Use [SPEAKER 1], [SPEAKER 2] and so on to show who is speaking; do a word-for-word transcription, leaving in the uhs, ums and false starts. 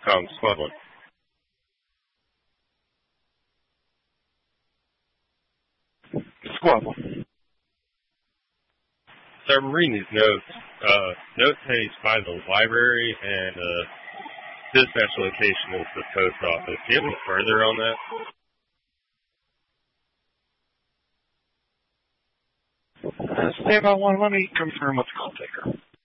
[SPEAKER 1] Um, squad one.
[SPEAKER 2] Squad one.
[SPEAKER 1] So I'm reading these notes. Uh, note say he's by the library, and uh, dispatch location is the post office. Do you have any further on that?
[SPEAKER 2] Uh, stand by one. Let me confirm with the call taker.